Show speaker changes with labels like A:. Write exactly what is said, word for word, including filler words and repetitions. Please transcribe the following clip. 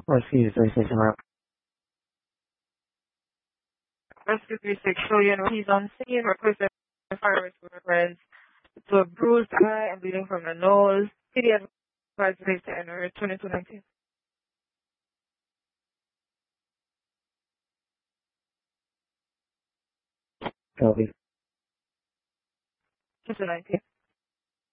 A: Rescue three six zero.
B: Rescue three six showing he's on scene, requested fire rescue reference to a bruised eye and bleeding from the nose. P D advised police to enter twenty-two nineteen.
A: Copy.
B: twenty-two nineteen.